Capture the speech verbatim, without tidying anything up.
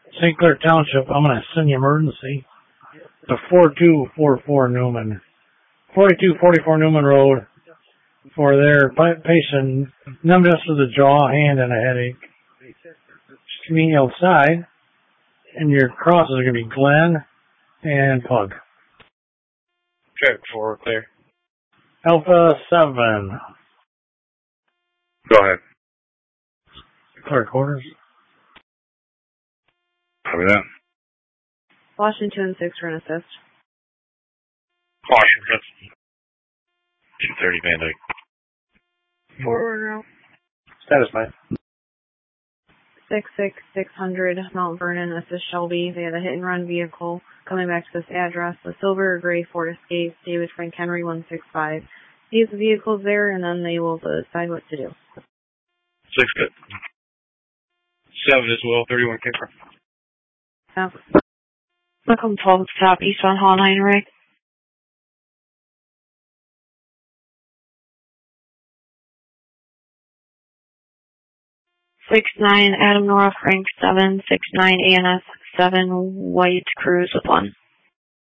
Saint Clair Township, I'm going to send you emergency to four two four four Newman. forty-two forty-four Newman Road for their patient, numbness of the jaw, hand, and a headache. Just meet outside, and your crosses are going to be Glenn and Pug. Traffic four, clear. Alpha seven. Go ahead. Clear quarters. Copy that. Washington six for an assist. Washington. two thirty Van Dyke. Forward route. Satisfied. six six six hundred Mount Vernon, assist Shelby. They had a hit and run vehicle coming back to this address. A silver or gray Ford Escape, David Frank Henry one six five. See if the vehicle's there, and then they will decide what to do. Six good. Seven as well, thirty-one K. Yeah. Welcome twelve stop eastbound Hall nine, Rick. Six nine Adam Nora Frank seven six nine A N S seven White Cruise with one.